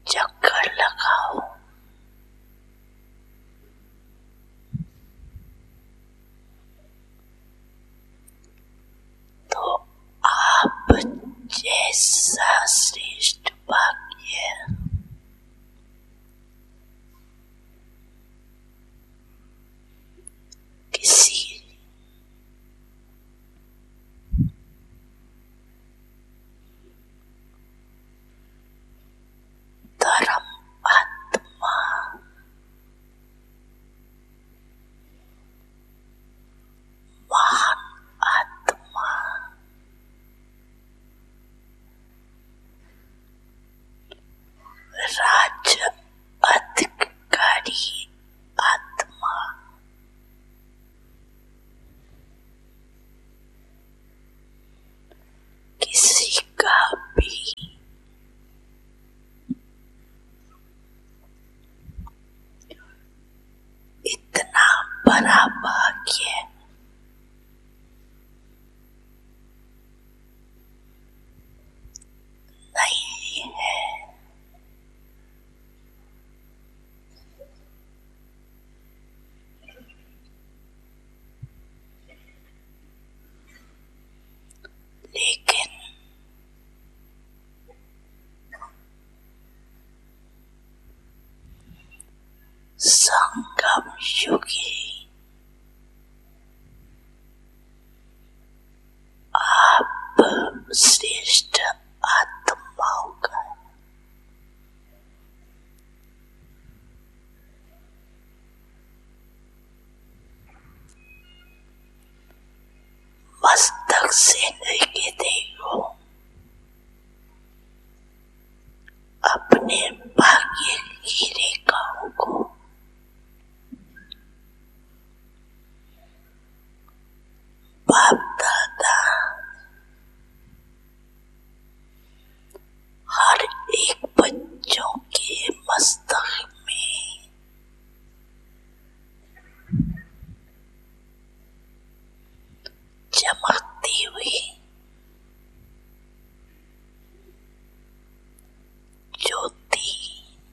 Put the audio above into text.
चक्कर लगाओ। तो आप जैसा श्रेष्ठ भाग्य किसी धर्म आत्मा महान आत्मा राज्य अधिकारी आत्मा किसी का भी इतना बड़ा भाग्य नहीं है। लेकिन संगम युगी आप श्रेष्ठ आत्माओं का मस्तक से लेके देखो, अपने भाग्य की रेखाओं को बाप